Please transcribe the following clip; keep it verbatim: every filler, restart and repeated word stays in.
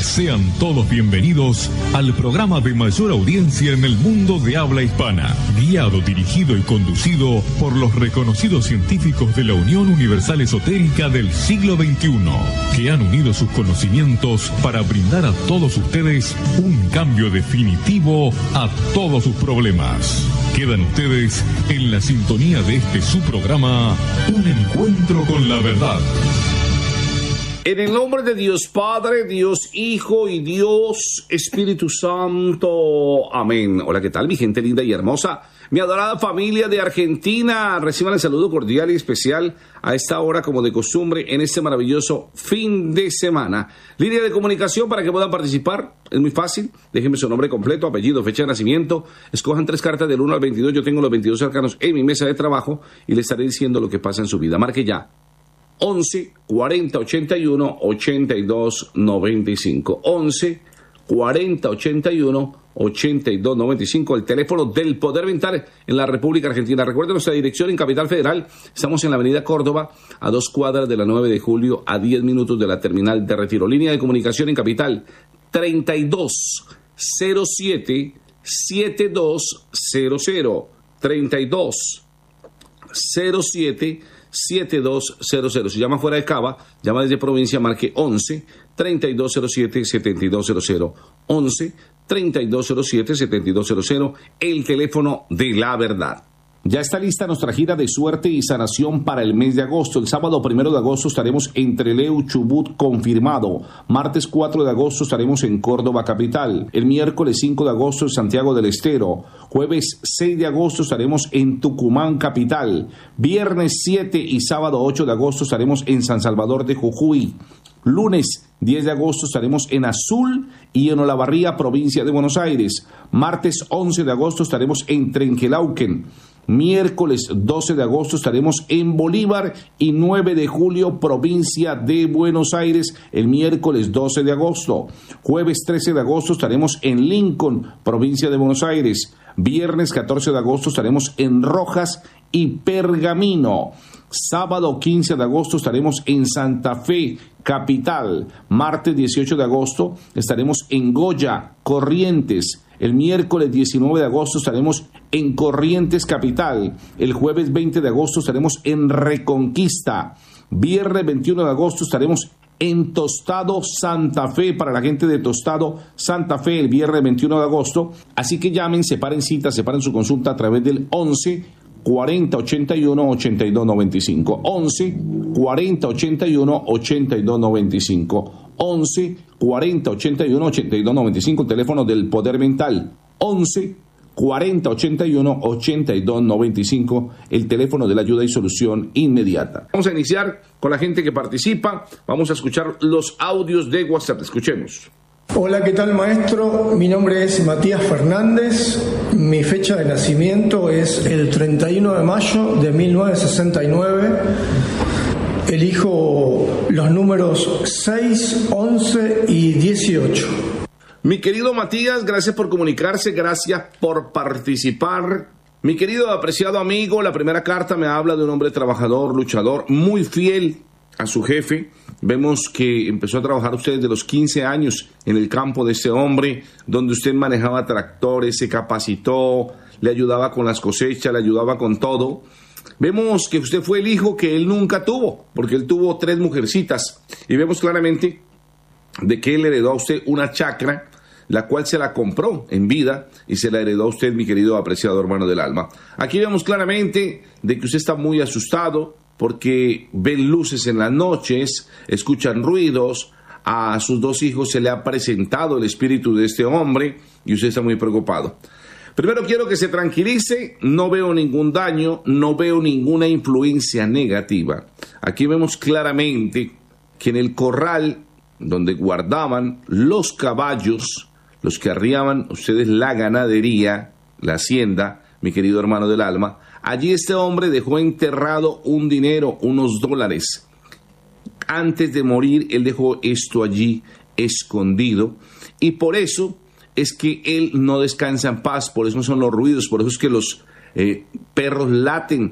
Sean todos bienvenidos al programa de mayor audiencia en el mundo de habla hispana, guiado, dirigido y conducido por los reconocidos científicos de la Unión Universal Esotérica del siglo veintiuno, que han unido sus conocimientos para brindar a todos ustedes un cambio definitivo a todos sus problemas. Quedan ustedes en la sintonía de este su programa, Un Encuentro con la Verdad. En el nombre de Dios Padre, Dios Hijo y Dios Espíritu Santo. Amén. Hola, ¿qué tal, mi gente linda y hermosa? Mi adorada familia de Argentina, reciban el saludo cordial y especial a esta hora, como de costumbre, en este maravilloso fin de semana. Línea de comunicación para que puedan participar, es muy fácil. Déjenme su nombre completo, apellido, fecha de nacimiento. Escojan tres cartas del uno al veintidós. Yo tengo los veintidós cercanos en mi mesa de trabajo y les estaré diciendo lo que pasa en su vida. Marque ya. once, cuarenta, ochenta y uno, ochenta y dos, noventa y cinco. once, cuarenta, ochenta y uno, ochenta y dos, noventa y cinco. El teléfono del Poder Mental en la República Argentina. Recuerden nuestra dirección en Capital Federal. Estamos en la avenida Córdoba, a dos cuadras de la nueve de julio, a diez minutos de la terminal de Retiro. Línea de comunicación en Capital, treinta y dos, cero siete, setenta y dos cero cero. treinta y dos, cero siete, setenta y dos cero cero. Si llama fuera de Cava, llama desde provincia, marque once, treinta y dos cero siete, setenta y dos cero cero. once, treinta y dos cero siete, setenta y dos cero cero, el teléfono de la verdad. Ya está lista nuestra gira de suerte y sanación para el mes de agosto. El sábado primero de agosto estaremos en Trelew, Chubut, confirmado. Martes cuatro de agosto estaremos en Córdoba capital. El miércoles cinco de agosto en Santiago del Estero. Jueves seis de agosto estaremos en Tucumán capital. Viernes siete y sábado ocho de agosto estaremos en San Salvador de Jujuy. Lunes diez de agosto estaremos en Azul y en Olavarría, provincia de Buenos Aires. Martes once de agosto estaremos en Trenquelauquen. Miércoles doce de agosto estaremos en Bolívar y nueve de julio, provincia de Buenos Aires, el miércoles doce de agosto. Jueves trece de agosto estaremos en Lincoln, provincia de Buenos Aires. Viernes catorce de agosto estaremos en Rojas y Pergamino. Sábado quince de agosto estaremos en Santa Fe, capital. Martes dieciocho de agosto estaremos en Goya, Corrientes. El miércoles diecinueve de agosto estaremos en Corrientes capital. El jueves veinte de agosto estaremos en Reconquista. Viernes veintiuno de agosto estaremos en Tostado, Santa Fe, para la gente de Tostado, Santa Fe, el viernes veintiuno de agosto. Así que llamen, separen cita, separen su consulta a través del once, cuarenta, ochenta y uno, ochenta y dos, noventa y cinco. once, cuarenta, ochenta y uno, ochenta y dos, noventa y cinco. once, cuarenta, ochenta y uno, ochenta y dos, noventa y cinco, el teléfono del Poder Mental. once, cuarenta, ochenta y uno, ochenta y dos, noventa y cinco, el teléfono de la ayuda y solución inmediata. Vamos a iniciar con la gente que participa. Vamos a escuchar los audios de WhatsApp. Escuchemos. Hola, ¿qué tal, maestro? Mi nombre es Matías Fernández. Mi fecha de nacimiento es el treinta y uno de mayo de mil novecientos sesenta y nueve. Elijo los números seis, once y dieciocho. Mi querido Matías, gracias por comunicarse, gracias por participar. Mi querido apreciado amigo, la primera carta me habla de un hombre trabajador, luchador, muy fiel a su jefe. Vemos que empezó a trabajar usted desde los quince años en el campo de este hombre, donde usted manejaba tractores, se capacitó, le ayudaba con las cosechas, le ayudaba con todo. Vemos que usted fue el hijo que él nunca tuvo, porque él tuvo tres mujercitas, y vemos claramente de que él heredó a usted una chacra, la cual se la compró en vida y se la heredó a usted, mi querido apreciado hermano del alma. Aquí vemos claramente de que usted está muy asustado porque ven luces en las noches, escuchan ruidos. A sus dos hijos se le ha presentado el espíritu de este hombre y usted está muy preocupado. Primero quiero que se tranquilice, no veo ningún daño, no veo ninguna influencia negativa. Aquí vemos claramente que en el corral donde guardaban los caballos, los que arriaban ustedes la ganadería, la hacienda, mi querido hermano del alma, allí este hombre dejó enterrado un dinero, unos dólares. Antes de morir, él dejó esto allí escondido y por eso es que él no descansa en paz, por eso son los ruidos, por eso es que los eh, perros laten